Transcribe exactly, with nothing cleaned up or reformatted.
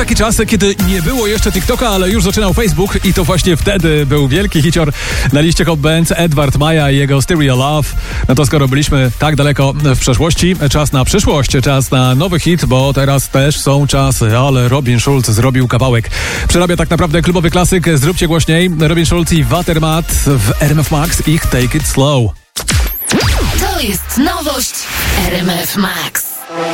taki czas, kiedy nie było jeszcze TikToka, ale już zaczynał Facebook i to właśnie wtedy był wielki hicior na liście Hot Bands Edward Maja i jego Stereo Love. No to skoro byliśmy tak daleko w przeszłości, czas na przyszłość, czas na nowy hit, bo teraz też są czasy, ale Robin Schulz zrobił kawałek. Przerabia tak naprawdę klubowy klasyk, zróbcie głośniej. Robin Schulz i Watermat w R M F Max, ich Take It Slow. To jest nowość R M F Max.